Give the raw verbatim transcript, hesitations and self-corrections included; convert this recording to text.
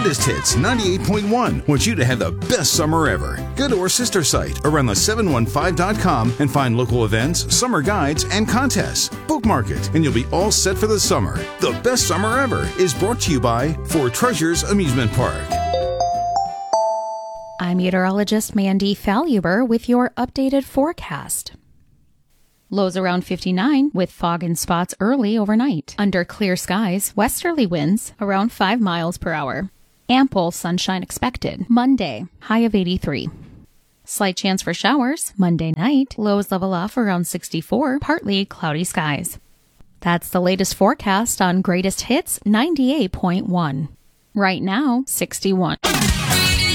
Greatest Hits ninety-eight point one wants you to have the best summer ever. Go to our sister site, around the seven one five dot com, and find local events, summer guides, and contests. Bookmark it, and you'll be all set for the summer. The best summer ever is brought to you by Four Treasures Amusement Park. I'm meteorologist Mandy Faluber with your updated forecast. Lows around fifty-nine with fog and spots early overnight. Under clear skies, westerly winds around five miles per hour. Ample sunshine expected. Monday, high of eighty-three. Slight chance for showers. Monday night, lows level off around sixty-four, partly cloudy skies. That's the latest forecast on Greatest Hits ninety-eight point one. Right now, sixty-one.